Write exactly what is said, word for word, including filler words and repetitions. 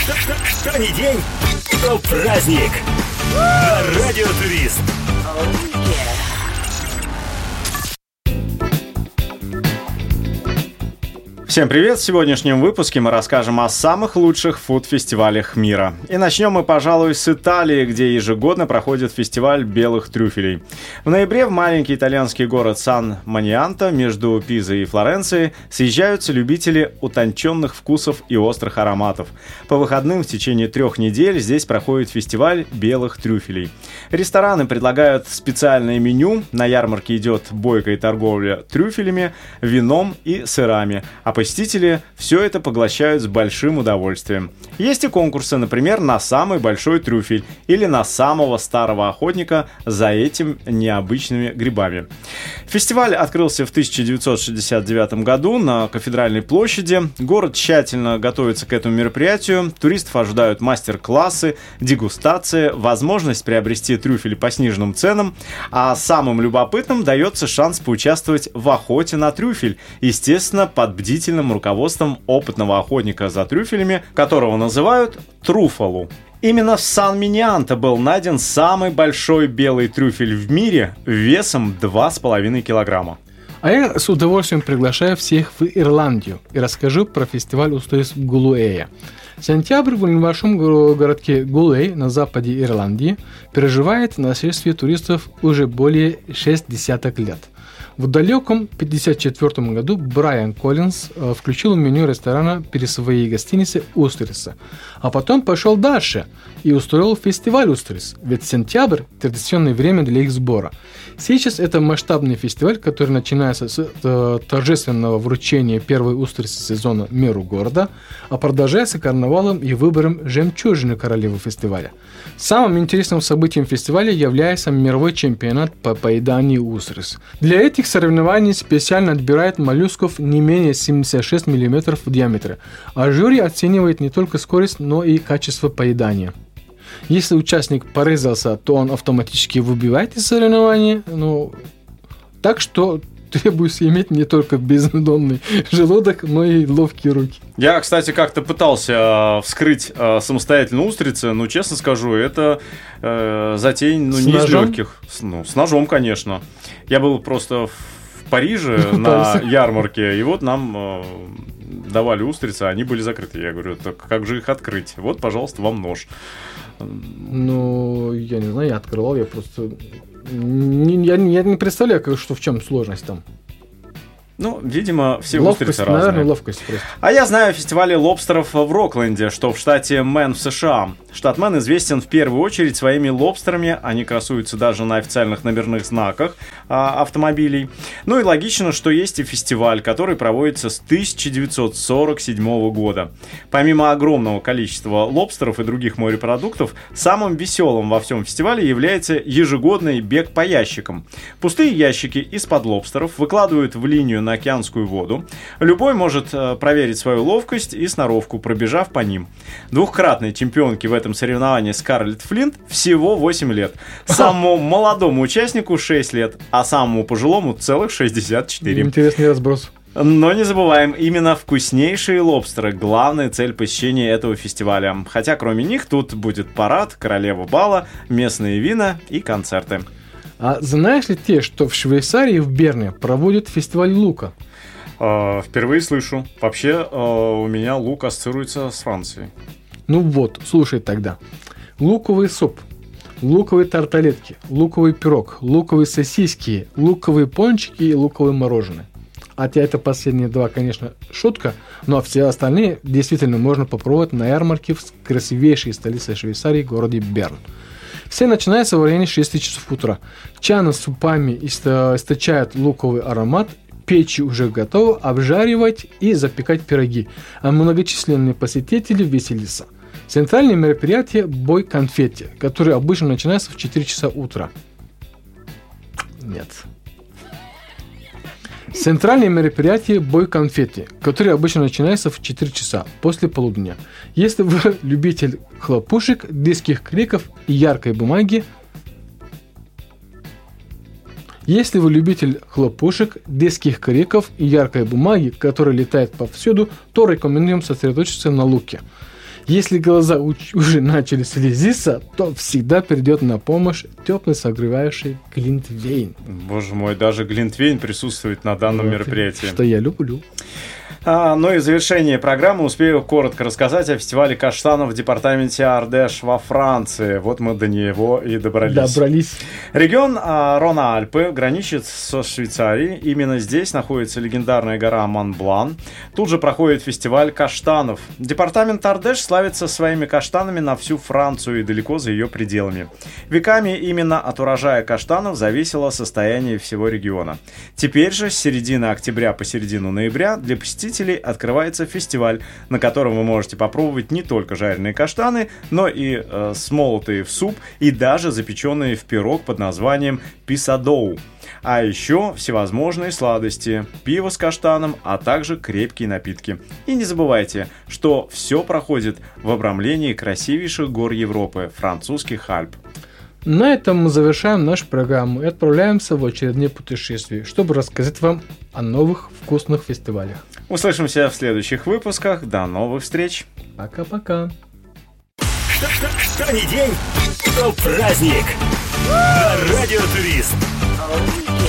Что, что, что ни день, то праздник. На Радио Турист. Всем привет! В сегодняшнем выпуске мы расскажем о самых лучших фуд-фестивалях мира. И начнем мы, пожалуй, с Италии, где ежегодно проходит фестиваль белых трюфелей. В ноябре в маленький итальянский город Сан-Манианто между Пизой и Флоренцией съезжаются любители утонченных вкусов и острых ароматов. По выходным в течение трех недель здесь проходит фестиваль белых трюфелей. Рестораны предлагают специальное меню, на ярмарке идет бойкая торговля трюфелями, вином и сырами, а посетители все это поглощают с большим удовольствием. Есть и конкурсы, например, на самый большой трюфель или на самого старого охотника за этими необычными грибами. Фестиваль открылся в тысяча девятьсот шестьдесят девятом году на Кафедральной площади. Город тщательно готовится к этому мероприятию. Туристов ожидают мастер-классы, дегустации, возможность приобрести трюфели по сниженным ценам, а самым любопытным дается шанс поучаствовать в охоте на трюфель, естественно, под бдительным руководством опытного охотника за трюфелями, которого называют труфалу. Именно в Сан-Миньянто был найден самый большой белый трюфель в мире весом два с половиной килограмма. А я с удовольствием приглашаю всех в Ирландию и расскажу про фестиваль устойчивости Гулуэя. Сентябрь в небольшом городке Гулей на западе Ирландии переживает нашествие туристов уже более шесть десяток лет. В далеком пятьдесят четвёртом году Брайан Коллинз включил в меню ресторана перед своей гостиницей устрицы, а потом пошел дальше и устроил фестиваль устриц, ведь сентябрь – традиционное время для их сбора. Сейчас это масштабный фестиваль, который начинается с э, торжественного вручения первой устрицы сезона миру города, а продолжается карнавалом и выбором жемчужины королевы фестиваля. Самым интересным событием фестиваля является мировой чемпионат по поеданию устриц. Для этих соревнований специально отбирают моллюсков не менее семьдесят шесть миллиметров в диаметре, а жюри оценивает не только скорость, но и качество поедания. Если участник порезался, то он автоматически выбивает из соревнования, ну, так что требуется иметь не только бездонный желудок, но и ловкие руки. Я, кстати, как-то пытался вскрыть э, самостоятельно устрицы, но, честно скажу, это э, затея ну, не из легких. С, ну, с ножом, конечно. Я был просто в Париже на ярмарке, и вот нам э, давали устрицы, а они были закрыты. Я говорю, так как же их открыть? Вот, пожалуйста, вам нож. Ну, я не знаю, я открывал, я просто... Не, я, я не представляю, как, что в чем сложность там. Ну, видимо, все ловкость, устрицы разные. Наверное, ловкость просто. А я знаю о фестивале лобстеров в Рокленде, что в штате Мэн в США. Штат Мэн известен в первую очередь своими лобстерами. Они красуются даже на официальных номерных знаках а, автомобилей. Ну и логично, что есть и фестиваль, который проводится с тысяча девятьсот сорок седьмого года. Помимо огромного количества лобстеров и других морепродуктов, самым веселым во всем фестивале является ежегодный бег по ящикам. Пустые ящики из-под лобстеров выкладывают в линию на океанскую воду. Любой может э, проверить свою ловкость и сноровку, пробежав по ним. Двухкратной чемпионке в этом соревновании Скарлетт Флинт всего восемь лет. Самому молодому участнику шесть лет, а самому пожилому целых шестьдесят четыре. Интересный разброс. Но не забываем, именно вкуснейшие лобстеры – главная цель посещения этого фестиваля. Хотя кроме них тут будет парад, королева бала, местные вина и концерты. А знаешь ли ты, что в Швейцарии в Берне проводят фестиваль лука? Э, впервые слышу. Вообще э, у меня лук ассоциируется с Францией. Ну вот, слушай тогда. Луковый суп, луковые тарталетки, луковый пирог, луковые сосиски, луковые пончики и луковое мороженое. Хотя это последние два, конечно, шутка, но все остальные действительно можно попробовать на ярмарке в красивейшей столице Швейцарии, городе Берн. Все начинается в районе шести часов утра. Чаны с супами источают луковый аромат, печи уже готовы, обжаривать и запекать пироги, а многочисленные посетители веселятся. Центральное мероприятие – бой конфетти, который обычно начинается в четыре часа утра. Нет. Центральное мероприятие – бой конфетти, который обычно начинается в четыре часа после полудня. Если вы любитель хлопушек, детских криков и яркой бумаги, Если вы любитель хлопушек, детских криков и яркой бумаги, которая летает повсюду, то рекомендуем сосредоточиться на луке. Если глаза уч- уже начали слезиться, то всегда придет на помощь теплый согревающий глинтвейн. Боже мой, даже глинтвейн присутствует на данном Вот, мероприятии. Что я люблю. А, ну и в завершение программы успею коротко рассказать о фестивале каштанов в департаменте Ардеш во Франции. Вот мы до него и добрались. Добрались. Регион а, Рона-Альпы граничит со Швейцарией. Именно здесь находится легендарная гора Монблан. Тут же проходит фестиваль каштанов. Департамент Ардеш славится своими каштанами на всю Францию и далеко за ее пределами. Веками именно от урожая каштанов зависело состояние всего региона. Теперь же с середины октября по середину ноября для посетителей открывается фестиваль, на котором вы можете попробовать не только жареные каштаны, но и э, смолотые в суп и даже запеченные в пирог под названием писадоу. А еще всевозможные сладости, пиво с каштаном, а также крепкие напитки. И не забывайте, что все проходит в обрамлении красивейших гор Европы, французских Альп. На этом мы завершаем нашу программу и отправляемся в очередное путешествие, чтобы рассказать вам о новых вкусных фестивалях. Услышимся в следующих выпусках. До новых встреч. Пока-пока. Что, что, что ни день, то праздник. На Радио Турист.